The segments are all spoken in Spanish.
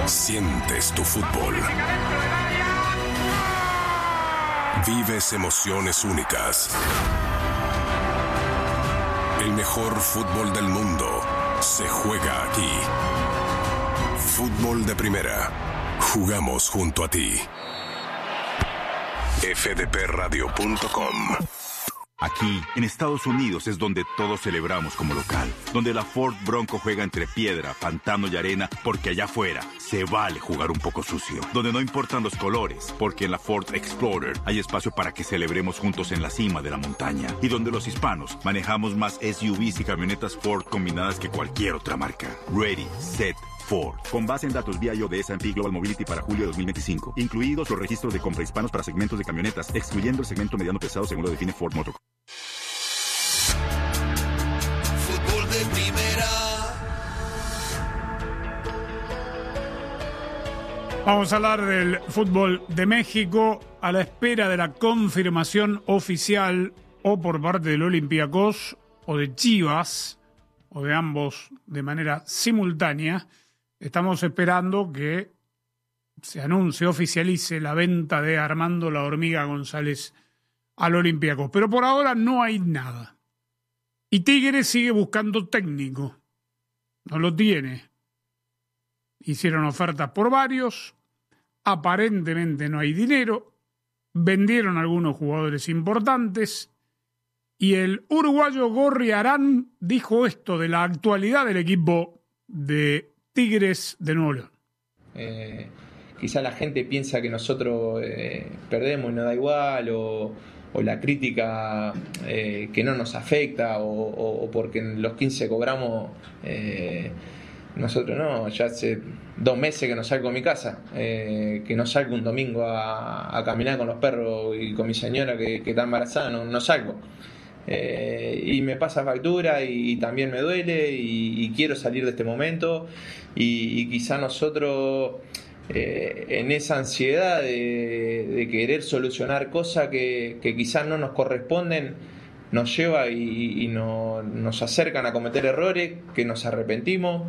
Sientes tu fútbol. Vives emociones únicas. El mejor fútbol del mundo se juega aquí. Fútbol de Primera. Jugamos junto a ti. fdpradio.com. Aquí, en Estados Unidos, es donde todos celebramos como local. Donde la Ford Bronco juega entre piedra, pantano y arena, porque allá afuera se vale jugar un poco sucio. Donde no importan los colores, porque en la Ford Explorer hay espacio para que celebremos juntos en la cima de la montaña. Y donde los hispanos manejamos más SUVs y camionetas Ford combinadas que cualquier otra marca. Ready, set, Ford. Con base en datos BIO de S&P Global Mobility para julio de 2025. Incluidos los registros de compra hispanos para segmentos de camionetas, excluyendo el segmento mediano pesado según lo define Ford Motor. Fútbol de Primera. Vamos a hablar del fútbol de México a la espera de la confirmación oficial o por parte del Olympiacos o de Chivas o de ambos de manera simultánea. Estamos esperando que se anuncie, oficialice la venta de Armando La Hormiga González al Olympiacos. Pero por ahora no hay nada. Y Tigres sigue buscando técnico. No lo tiene. Hicieron ofertas por varios. Aparentemente no hay dinero. Vendieron algunos jugadores importantes. Y el uruguayo Gorriarán dijo esto de la actualidad del equipo de Tigres de Nuevo León. Quizá la gente piensa que nosotros perdemos y nos da igual, o la crítica que no nos afecta, o porque en los 15 cobramos, nosotros no. Ya hace 2 meses que no salgo de mi casa, que no salgo un domingo a caminar con los perros y con mi señora que está embarazada, no salgo. Y me pasa factura y también me duele y quiero salir de este momento y quizá nosotros en esa ansiedad de querer solucionar cosas que quizás no nos corresponden nos lleva y nos acercan a cometer errores que nos arrepentimos.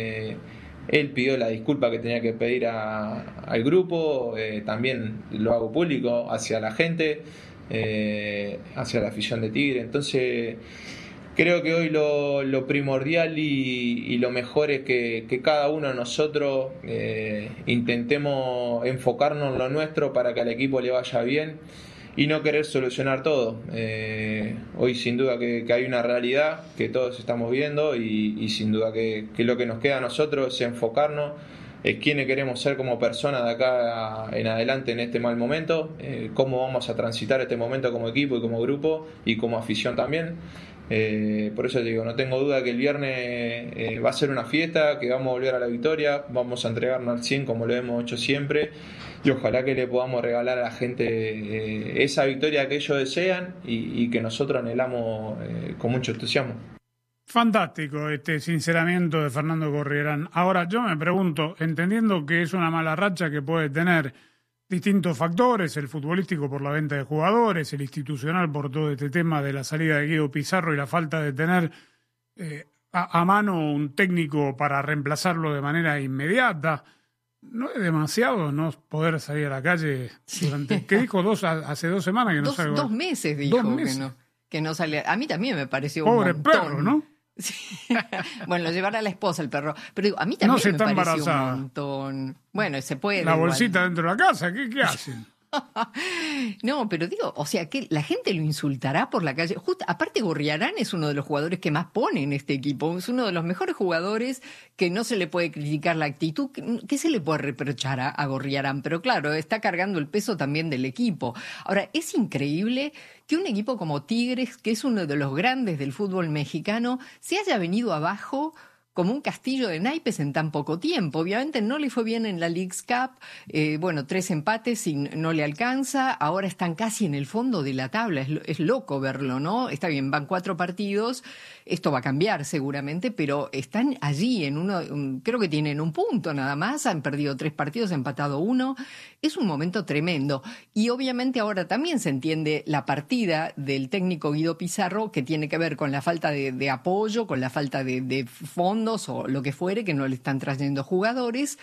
Él pidió la disculpa que tenía que pedir al grupo, también lo hago público hacia la gente, hacia la afición de Tigre. Entonces creo que hoy lo primordial y lo mejor es que cada uno de nosotros intentemos enfocarnos en lo nuestro para que al equipo le vaya bien y no querer solucionar todo. Hoy sin duda que hay una realidad que todos estamos viendo y sin duda que lo que nos queda a nosotros es enfocarnos en quiénes queremos ser como personas de acá en adelante en este mal momento, cómo vamos a transitar este momento como equipo y como grupo y como afición también. Por eso te digo, no tengo duda que el viernes va a ser una fiesta, que vamos a volver a la victoria, vamos a entregarnos al 100 como lo hemos hecho siempre y ojalá que le podamos regalar a la gente esa victoria que ellos desean y que nosotros anhelamos con mucho entusiasmo. Fantástico este sinceramiento de Fernando Gorriarán. Ahora yo me pregunto, entendiendo que es una mala racha que puede tener distintos factores, el futbolístico por la venta de jugadores, el institucional por todo este tema de la salida de Guido Pizarro y la falta de tener a mano un técnico para reemplazarlo de manera inmediata, ¿no es demasiado no poder salir a la calle durante, ¿qué dijo? Hace 2 semanas que no salgo? 2 meses dijo 2 meses. Que no salía. A mí también me pareció Pobre un montón. perro, ¿no? Sí. Bueno, lo llevará a la esposa el perro. Pero digo, a mí también No, si me está pareció embarazada. un montón. Bueno, se puede. La igual. bolsita dentro de la casa, ¿qué hacen? No, pero digo, o sea, que la gente lo insultará por la calle. Aparte, Gorriarán es uno de los jugadores que más pone en este equipo. Es uno de los mejores jugadores que no se le puede criticar la actitud. ¿Qué se le puede reprochar a Gorriarán? Pero claro, está cargando el peso también del equipo. Ahora, es increíble que un equipo como Tigres, que es uno de los grandes del fútbol mexicano, se haya venido abajo como un castillo de naipes en tan poco tiempo. Obviamente no le fue bien en la Leagues Cup, 3 empates y no le alcanza, ahora están casi en el fondo de la tabla, es loco verlo, ¿no? Está bien, van 4 partidos, esto va a cambiar seguramente, pero están allí creo que tienen 1 punto nada más, han perdido 3 partidos, empatado 1, es un momento tremendo. Y obviamente ahora también se entiende la partida del técnico Guido Pizarro, que tiene que ver con la falta de apoyo, con la falta de fondos o lo que fuere, que no le están trayendo jugadores,